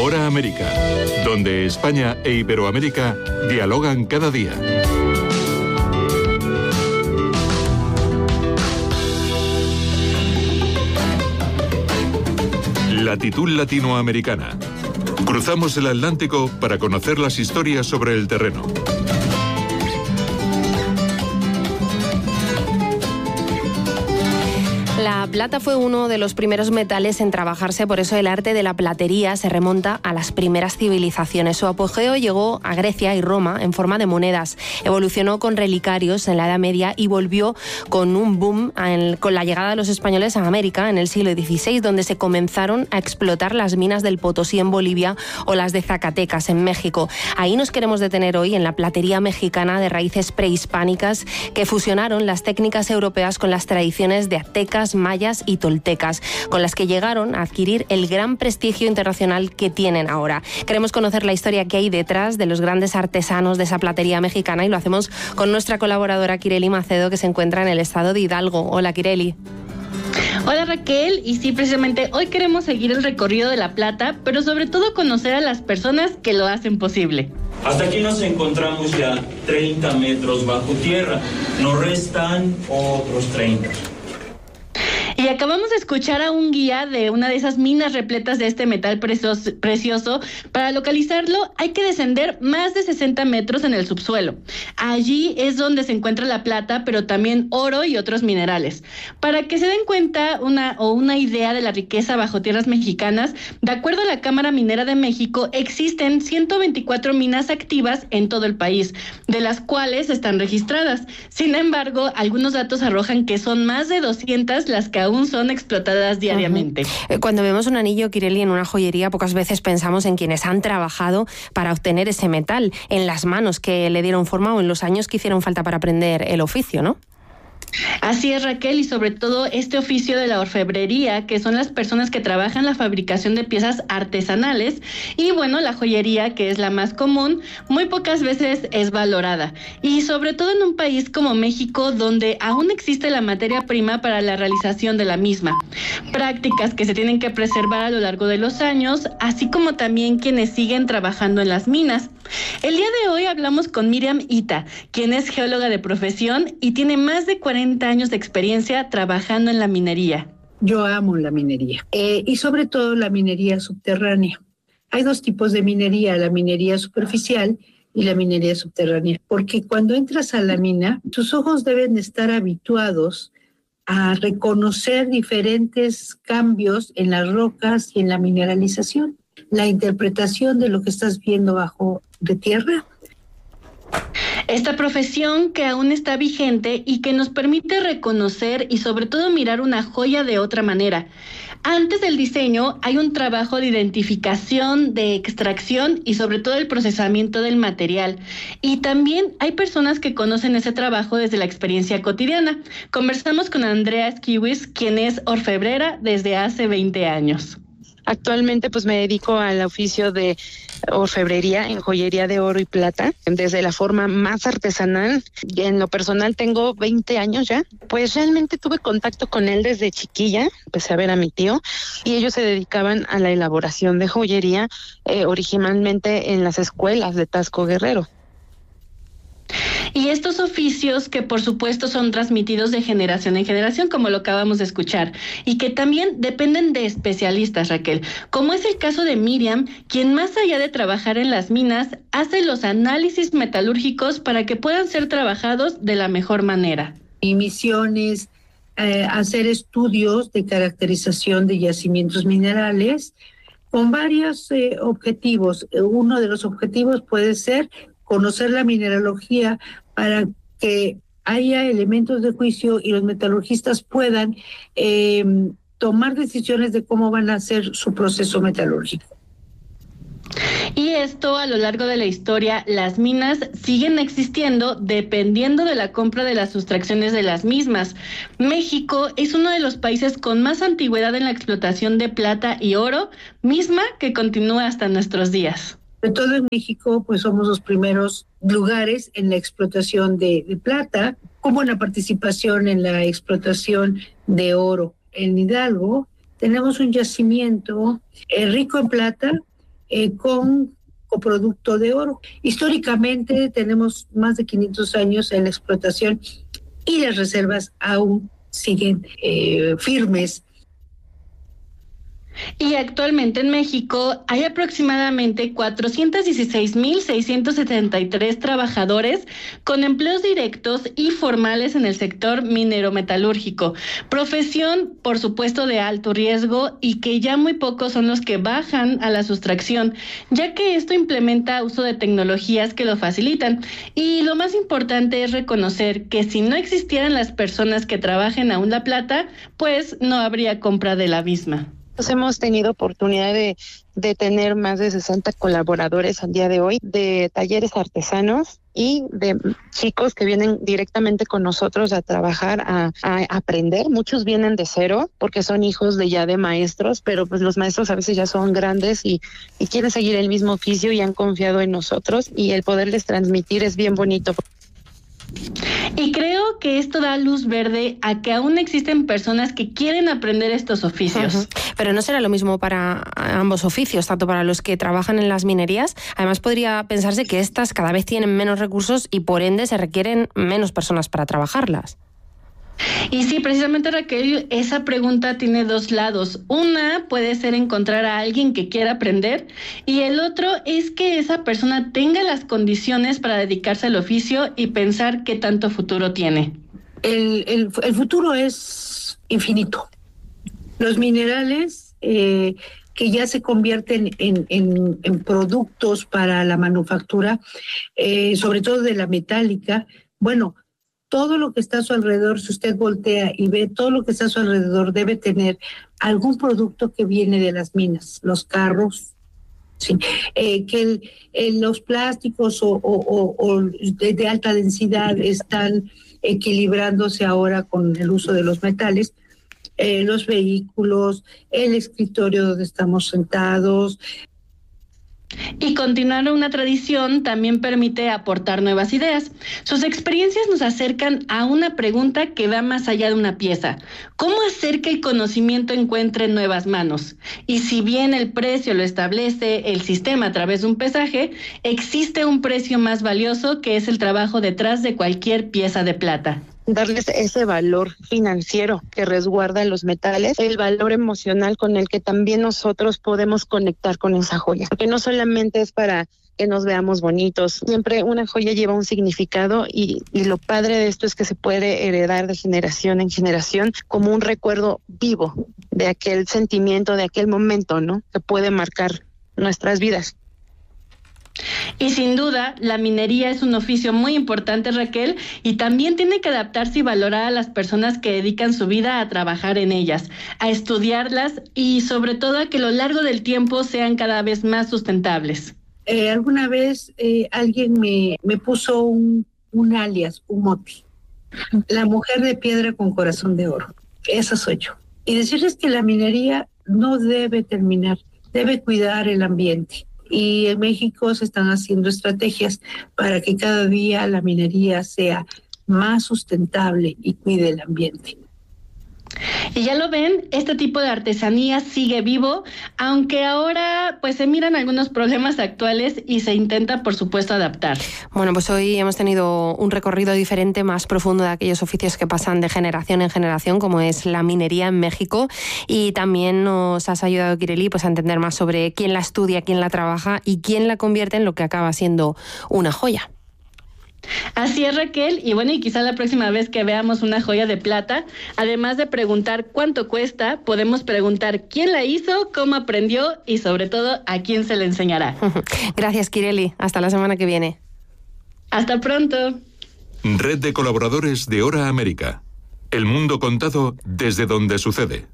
Ahora América, donde España e Iberoamérica dialogan cada día. Latitud Latinoamericana. Cruzamos el Atlántico para conocer las historias sobre el terreno. La plata fue uno de los primeros metales en trabajarse, por eso el arte de la platería se remonta a las primeras civilizaciones. Su apogeo llegó a Grecia y Roma en forma de monedas, evolucionó con relicarios en la Edad Media y volvió con un boom con la llegada de los españoles a América en el siglo XVI, donde se comenzaron a explotar las minas del Potosí en Bolivia o las de Zacatecas en México. Ahí nos queremos detener hoy, en la platería mexicana de raíces prehispánicas que fusionaron las técnicas europeas con las tradiciones de aztecas, mayas y toltecas, con las que llegaron a adquirir el gran prestigio internacional que tienen ahora. Queremos conocer la historia que hay detrás de los grandes artesanos de esa platería mexicana y lo hacemos con nuestra colaboradora Kireli Macedo, que se encuentra en el estado de Hidalgo. Hola, Kireli. Hola, Raquel, y sí, precisamente hoy queremos seguir el recorrido de la plata, pero sobre todo conocer a las personas que lo hacen posible. Hasta aquí nos encontramos ya 30 metros bajo tierra, nos restan otros 30. Y acabamos de escuchar a un guía de una de esas minas repletas de este metal precioso. Para localizarlo hay que descender más de 60 metros en el subsuelo. Allí es donde se encuentra la plata, pero también oro y otros minerales. Para que se den cuenta una idea de la riqueza bajo tierras mexicanas, de acuerdo a la Cámara Minera de México, existen 124 minas activas en todo el país, de las cuales están registradas. Sin embargo, algunos datos arrojan que son más de 200 las que aún son explotadas diariamente. Cuando vemos un anillo, Kireli, en una joyería, pocas veces pensamos en quienes han trabajado para obtener ese metal, en las manos que le dieron forma o en los años que hicieron falta para aprender el oficio, ¿no? Así es, Raquel, y sobre todo este oficio de la orfebrería, que son las personas que trabajan la fabricación de piezas artesanales, y bueno, la joyería, que es la más común, muy pocas veces es valorada, y sobre todo en un país como México, donde aún existe la materia prima para la realización de la misma. Prácticas que se tienen que preservar a lo largo de los años, así como también quienes siguen trabajando en las minas. El día de hoy hablamos con Miriam Ita, quien es geóloga de profesión y tiene más de 40 años de experiencia trabajando en la minería. Yo amo la minería y sobre todo la minería subterránea. Hay dos tipos de minería, la minería superficial y la minería subterránea, porque cuando entras a la mina, tus ojos deben estar habituados a reconocer diferentes cambios en las rocas y en la mineralización, la interpretación de lo que estás viendo bajo de tierra. Esta profesión que aún está vigente y que nos permite reconocer y sobre todo mirar una joya de otra manera. Antes del diseño hay un trabajo de identificación, de extracción y sobre todo el procesamiento del material. Y también hay personas que conocen ese trabajo desde la experiencia cotidiana. Conversamos con Andrea Esquiwis, quien es orfebrera desde hace 20 años. Actualmente pues me dedico al oficio de orfebrería en joyería de oro y plata, desde la forma más artesanal. En lo personal tengo 20 años ya, pues realmente tuve contacto con él desde chiquilla, empecé a ver a mi tío y ellos se dedicaban a la elaboración de joyería originalmente en las escuelas de Tasco Guerrero. Y estos oficios que por supuesto son transmitidos de generación en generación, como lo acabamos de escuchar, y que también dependen de especialistas, Raquel, como es el caso de Miriam, quien más allá de trabajar en las minas, hace los análisis metalúrgicos para que puedan ser trabajados de la mejor manera. Mi misión es hacer estudios de caracterización de yacimientos minerales con varios objetivos. Uno de los objetivos puede ser conocer la mineralogía para que haya elementos de juicio y los metalurgistas puedan tomar decisiones de cómo van a hacer su proceso metalúrgico. Y esto a lo largo de la historia, las minas siguen existiendo dependiendo de la compra de las sustracciones de las mismas. México es uno de los países con más antigüedad en la explotación de plata y oro, misma que continúa hasta nuestros días. Sobre todo en México, pues somos los primeros lugares en la explotación de plata, con buena participación en la explotación de oro. En Hidalgo tenemos un yacimiento rico en plata, con coproducto de oro. Históricamente tenemos más de 500 años en la explotación y las reservas aún siguen firmes. Y actualmente en México hay aproximadamente 416,673 trabajadores con empleos directos y formales en el sector minero-metalúrgico, profesión, por supuesto, de alto riesgo y que ya muy pocos son los que bajan a la sustracción, ya que esto implementa uso de tecnologías que lo facilitan. Y lo más importante es reconocer que si no existieran las personas que trabajen aún la plata, pues no habría compra de la misma. Hemos tenido oportunidad de tener más de 60 colaboradores al día de hoy, de talleres artesanos y de chicos que vienen directamente con nosotros a trabajar, a aprender. Muchos vienen de cero porque son hijos de maestros, pero pues los maestros a veces ya son grandes y quieren seguir el mismo oficio y han confiado en nosotros, y el poderles transmitir es bien bonito. Y creo que esto da luz verde a que aún existen personas que quieren aprender estos oficios. Uh-huh. Pero no será lo mismo para ambos oficios, tanto para los que trabajan en las minerías. Además, podría pensarse que estas cada vez tienen menos recursos y por ende se requieren menos personas para trabajarlas. Y sí, precisamente, Raquel, esa pregunta tiene dos lados. Una puede ser encontrar a alguien que quiera aprender, y el otro es que esa persona tenga las condiciones para dedicarse al oficio y pensar qué tanto futuro tiene. El futuro es infinito. Los minerales que ya se convierten en productos para la manufactura, sobre todo de la metálica, bueno, todo lo que está a su alrededor, si usted voltea y ve todo lo que está a su alrededor, debe tener algún producto que viene de las minas, los carros, sí, que los plásticos o de alta densidad están equilibrándose ahora con el uso de los metales, los vehículos, el escritorio donde estamos sentados. Y continuar una tradición también permite aportar nuevas ideas. Sus experiencias nos acercan a una pregunta que va más allá de una pieza. ¿Cómo hacer que el conocimiento encuentre nuevas manos? Y si bien el precio lo establece el sistema a través de un pesaje, existe un precio más valioso, que es el trabajo detrás de cualquier pieza de plata. Darles ese valor financiero que resguarda los metales, el valor emocional con el que también nosotros podemos conectar con esa joya, porque no solamente es para que nos veamos bonitos, siempre una joya lleva un significado, y lo padre de esto es que se puede heredar de generación en generación como un recuerdo vivo de aquel sentimiento, de aquel momento, ¿no?, que puede marcar nuestras vidas. Y sin duda, la minería es un oficio muy importante, Raquel, y también tiene que adaptarse y valorar a las personas que dedican su vida a trabajar en ellas, a estudiarlas y sobre todo a que a lo largo del tiempo sean cada vez más sustentables. Alguna vez alguien me puso un alias, un mote, la mujer de piedra con corazón de oro. Esa soy yo. Y decirles que la minería no debe terminar, debe cuidar el ambiente. Y en México se están haciendo estrategias para que cada día la minería sea más sustentable y cuide el ambiente. Y ya lo ven, este tipo de artesanía sigue vivo, aunque ahora pues se miran algunos problemas actuales y se intenta, por supuesto, adaptar. Bueno, pues hoy hemos tenido un recorrido diferente, más profundo, de aquellos oficios que pasan de generación en generación, como es la minería en México, y también nos has ayudado, Kireli, pues a entender más sobre quién la estudia, quién la trabaja y quién la convierte en lo que acaba siendo una joya. Así es, Raquel, y bueno, y quizá la próxima vez que veamos una joya de plata, además de preguntar cuánto cuesta, podemos preguntar quién la hizo, cómo aprendió y sobre todo a quién se le enseñará. Gracias, Kireli. Hasta la semana que viene. Hasta pronto. Red de colaboradores de Hora América. El mundo contado desde donde sucede.